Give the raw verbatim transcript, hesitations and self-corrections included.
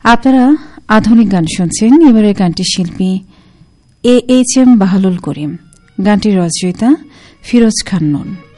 আপনারা আধুনিক গান শুনছেন। এবারের গানটি শিল্পী এ এইচ এম বাহালুল করিম, গানটির রচয়িতা ফিরোজ খান নূন।